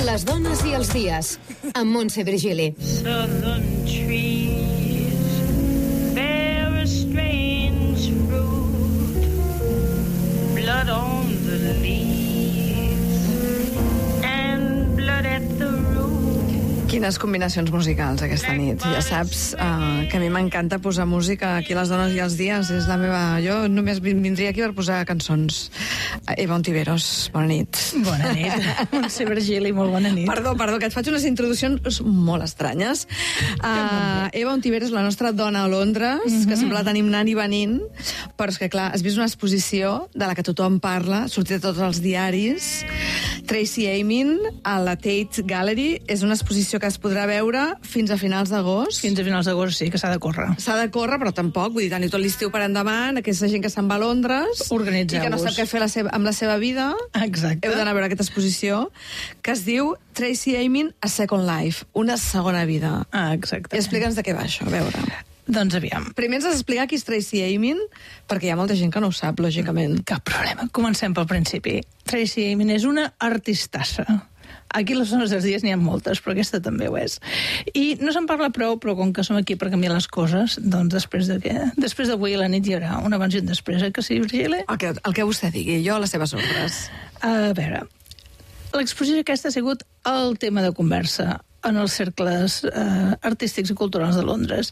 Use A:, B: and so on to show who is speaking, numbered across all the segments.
A: Les dones i els dies, amb Montse Virgili.
B: Southern trees bear a strange fruit, blood on the leaves and blood at the root.
C: Quines combinacions musicals aquesta nit. Ja saps que a mi m'encanta posar música aquí a Les dones i els dies. És la meva... Jo només vindria aquí per posar cançons. Eva Ontiveros, bona nit.
D: Bona nit. Montse Virgili, molt bona nit.
C: Perdó, que et faig unes introduccions molt estranyes. Eva Ontiveros, la nostra dona a Londres, que sempre la tenim anant i venint, però és que, clar, has vist una exposició de la que tothom parla, sortit de tots els diaris. Tracey Emin, a la Tate Gallery. És una exposició que es podrà veure fins a finals d'agost.
D: Fins a finals d'agost sí que s'ha de córrer.
C: S'ha de córrer, però tampoc. Vull dir, teniu tot l'estiu per endavant, aquesta gent que se'n va a Londres
D: Organitzeu-vos.
C: i que no sap què fer amb la seva vida.
D: Exacte.
C: Heu d'anar a veure aquesta exposició que es diu Tracey Emin, A Second Life, una segona vida.
D: Exacte.
C: I explica'ns de què va això, a veure.
D: Doncs aviam.
C: Primer ens has d'explicar qui és Tracey Emin, perquè hi ha molta gent que no ho sap, lògicament.
D: Cap problema. Comencem pel principi. Tracey Emin és una artistassa. Aquí a Les dones dels dies n'hi ha moltes, però aquesta també ho és. I no se'n parla prou, però com que som aquí per canviar les coses, doncs després d'avui a la nit hi haurà un abans i un després, que sí, Virgili?
C: El que vostè digui, jo a les seves ordres.
D: A veure, l'exposició aquesta ha sigut el tema de conversa en els cercles artístics i culturals de Londres.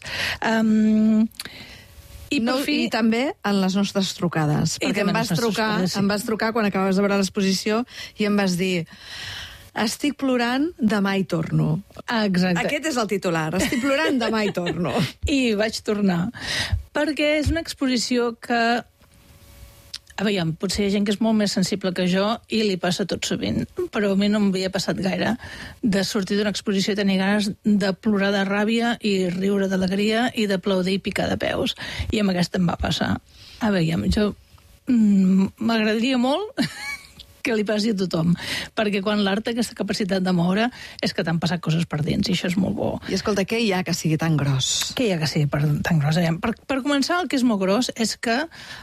C: I també en les nostres trucades, perquè em vas trucar quan acabes de veure l'exposició i em vas dir: estic plorant, demà hi torno.
D: Exacte.
C: Aquest és el titular, estic plorant, demà hi torno.
D: I vaig tornar, perquè és una exposició que, a veure, potser hi ha gent que és molt més sensible que jo i li passa tot sovint, però a mi no m'havia passat gaire de sortir d'una exposició i tenir ganes de plorar de ràbia i riure d'alegria i d'aplaudir i picar de peus. I amb aquesta em va passar. A veure, jo m'agradaria molt que li passi a tothom, perquè quan l'art té aquesta capacitat de moure és que t'han passat coses per dins, i això és molt bo.
C: I escolta, què hi ha que sigui tan gros?
D: Què hi ha que sigui tan gros? Per començar, el que és molt gros és que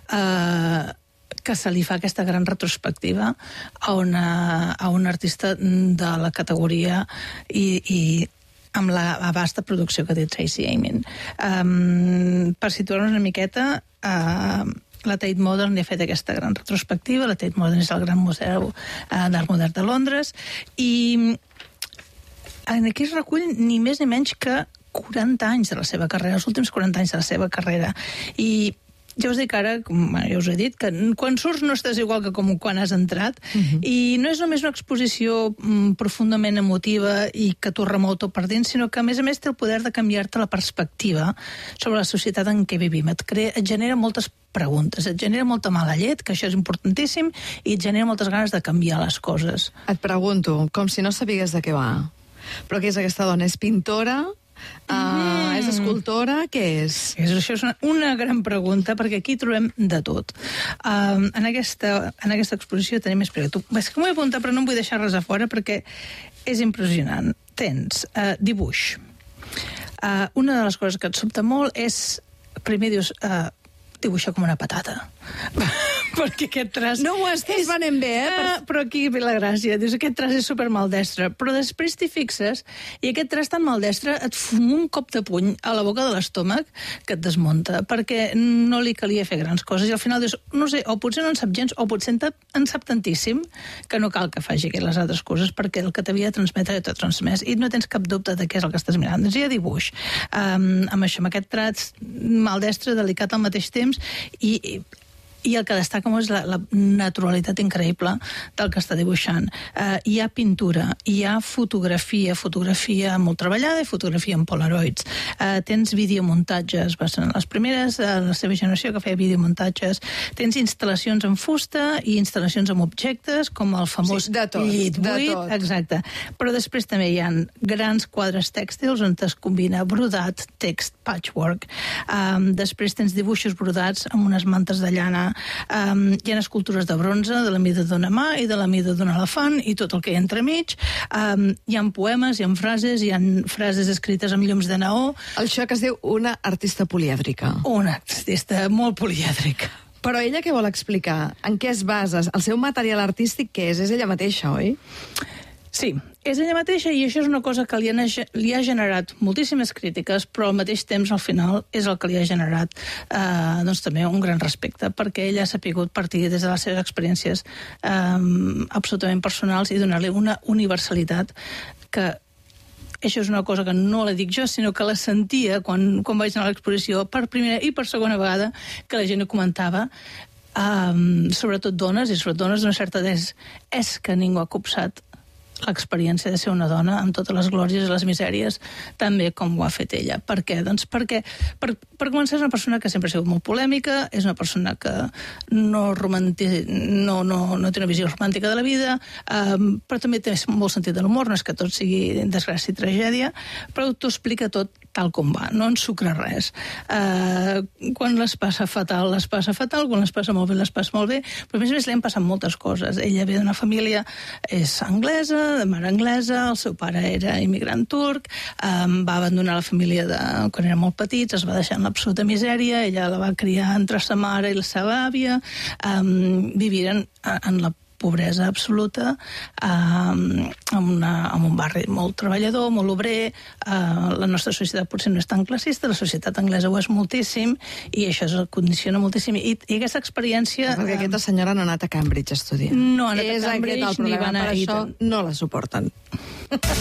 D: se li fa aquesta gran retrospectiva a un artista de la categoria i amb la vasta producció que té Tracey Emin. Per situar-nos una miqueta, la Tate Modern ha fet aquesta gran retrospectiva. La Tate Modern és el gran museu d'art modern de Londres, i aquí es recull ni més ni menys que 40 anys de la seva carrera, els últims 40 anys de la seva carrera. I ja us dic ara, ja us he dit, que quan surts no estàs igual que com quan has entrat, i no és només una exposició profundament emotiva i que t'ho remou tot per dins, sinó que a més té el poder de canviar-te la perspectiva sobre la societat en què vivim. Et genera moltes preguntes, et genera molta mala llet, que això és importantíssim, i et genera moltes ganes de canviar les coses.
C: Et pregunto, com si no sabigués de què va, però què és aquesta dona? És pintora? És escultora? Què és?
D: Això és una gran pregunta, perquè aquí trobem de tot. En aquesta exposició tenim més preguntes. És que m'ho he apuntat, però no em vull deixar res a fora, perquè és impressionant. Tens dibuix. Una de les coses que et sobta molt és, primer dius, dibuixa com una patata. Perquè aquest traç...
C: No ho estàs venent bé,
D: Però aquí ve la gràcia. Dius, aquest traç és super maldestre. Però després t'hi fixes i aquest traç tan maldestre et fuma un cop de puny a la boca de l'estómac que et desmunta, perquè no li calia fer grans coses. I al final dius, no sé, o potser no en sap gens, o potser en sap tantíssim que no cal que faci les altres coses, perquè el que t'havia de transmetre ja t'ho ha transmès i no tens cap dubte de què és el que estàs mirant. Doncs hi ha dibuix. Amb això, amb aquest traç maldestre, delicat al mateix temps, i el que destaca molt és la naturalitat increïble del que està dibuixant. Hi ha pintura, hi ha fotografia molt treballada i fotografia en polaroids. Tens videomuntatges, va ser les primeres de la seva generació que feia videomuntatges. Tens instal·lacions en fusta i instal·lacions amb objectes, com el famós llit buit. Exacte. Però després també hi ha grans quadres tèxtils on es combina brodat, text, patchwork. Després tens dibuixos brodats amb unes mantes de llana. Hi ha escultures de bronze de la mida d'una mà i de la mida d'un elefant i tot el que hi ha entremig. Hi ha poemes, hi ha frases escrites amb llums de neó.
C: Això que es diu una artista polièdrica.
D: Una artista molt polièdrica.
C: Però ella què vol explicar? En què es basa? El seu material artístic què és? És ella mateixa, oi?
D: Sí, és ella mateixa i això és una cosa que li ha generat moltíssimes crítiques, però al mateix temps, al final, és el que li ha generat doncs, també un gran respecte, perquè ella ha sapigut partir des de les seves experiències absolutament personals i donar-li una universalitat que això és una cosa que no la dic jo, sinó que la sentia quan vaig anar a l'exposició per primera i per segona vegada, que la gent ho comentava, sobretot dones, i sobretot dones d'una certa edat, és que ningú ha copsat l'experiència de ser una dona amb totes les glòries i les misèries tan bé com ho ha fet ella. Per què? Doncs perquè, per començar, és una persona que sempre ha sigut molt polèmica, és una persona que no té una visió romàntica de la vida, però també té molt sentit de l'humor, no és que tot sigui desgràcia i tragèdia, però t'ho explica tot tal com va, no ensucra res. Quan les passa fatal, quan les passa molt bé, les passa molt bé, però a més li han passat moltes coses. Ella ve d'una família, és anglesa, de mare anglesa, el seu pare era immigrant turc, va abandonar la família quan eren molt petits, es va deixar en l'absoluta misèria, ella la va criar entre sa mare i la seva àvia, viviren en la pobresa absoluta, en un barri molt treballador, molt obrer. La nostra societat potser no és tan classista, la societat anglesa ho és moltíssim, i això es condiciona moltíssim. I aquesta experiència...
C: Perquè aquesta senyora no ha anat a Cambridge a estudiar.
D: No ha anat a Cambridge,
C: ni va anar a Eton. Per això no la suporten.